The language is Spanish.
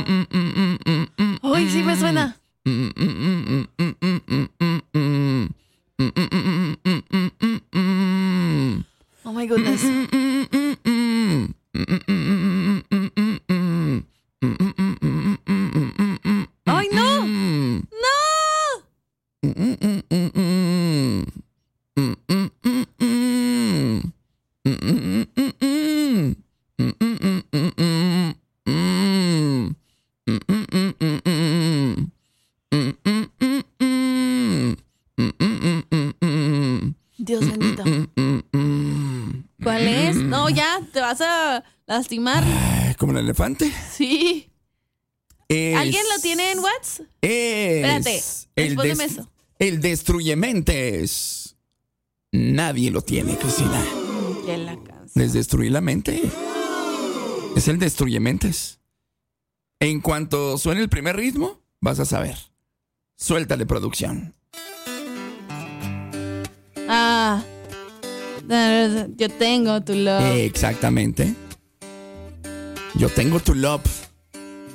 Uy, sí me suena. Oh my goodness. ¡Ay, no! ¡No! Dios bendito. ¿Cuál es? No, ya, te vas a lastimar. ¿Como el elefante? Sí. Es- ¿Alguien lo tiene en WhatsApp? Es Espérate, respóndeme eso. El destruyementes. Nadie lo tiene, Cristina. Que la canción. Les destruí la mente. Es el destruyementes. En cuanto suene el primer ritmo, vas a saber. Suéltale, producción. Ah. Yo tengo tu love. Exactamente. Yo tengo tu love.